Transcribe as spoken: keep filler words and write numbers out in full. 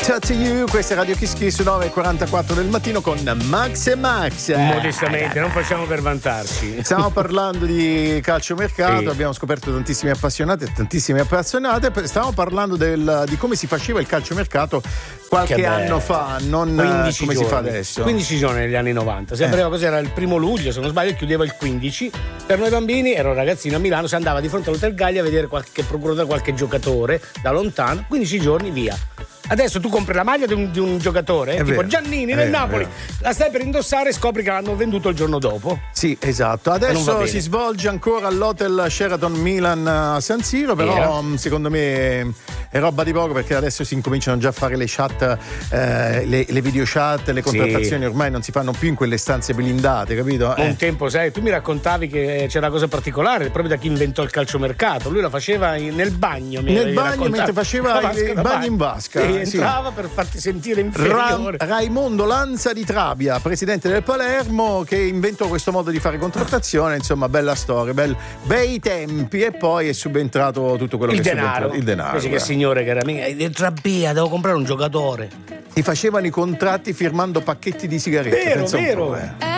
To You, questa è Radio Kiss Kiss nove e quarantaquattro del mattino con Max e Max. Modestamente, non facciamo per vantarci. Stiamo parlando di calciomercato, sì. Abbiamo scoperto tantissimi appassionati e tantissime appassionate. Stiamo parlando del, di come si faceva il calciomercato qualche anno fa, non come giorni. Si fa adesso. quindici giorni negli anni novanta. Sembrava eh. cos'era il primo luglio, se non sbaglio, chiudeva il quindici. Per noi bambini, ero ragazzino a Milano, si andava di fronte all'Hotel Gallia a vedere qualche procuratore, qualche giocatore da lontano. quindici giorni, via. Adesso tu compri la maglia di un, di un giocatore, è tipo vero, Giannini nel vero, Napoli, la stai per indossare e scopri che l'hanno venduto il giorno dopo. Sì, esatto. Adesso si svolge ancora all'Hotel Sheraton Milan a San Siro, però yeah. secondo me è roba di poco, perché adesso si incominciano già a fare le chat, eh, le, le video chat, le contrattazioni sì. ormai non si fanno più in quelle stanze blindate, capito? Un eh. tempo, sai, tu mi raccontavi che c'era una cosa particolare proprio da chi inventò il calciomercato. Lui la faceva in, nel bagno. Mi nel bagno raccontato. Mentre faceva i bagni in vasca. Sì. Entrava sì. per farti sentire inferiore. Ra- Raimondo Lanza di Trabia, presidente del Palermo, che inventò questo modo di fare contrattazione. Insomma, bella storia, bel, bei tempi, e poi è subentrato tutto quello il che denaro. è il denaro. Invece che signore che era di Trabia, devo comprare un giocatore. Si facevano i contratti firmando pacchetti di sigarette. Vero, vero.